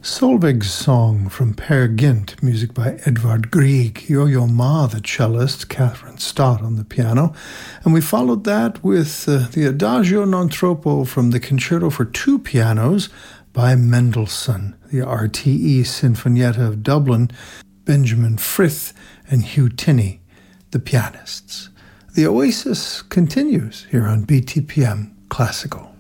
Solveig's Song from Peer Gynt, music by Edvard Grieg, Yo-Yo Ma, the cellist, Catherine Stott on the piano, and we followed that with the Adagio non troppo from the Concerto for Two Pianos by Mendelssohn, the RTE Sinfonietta of Dublin, Benjamin Frith and Hugh Tinney, the pianists. The Oasis continues here on BTPM Classical.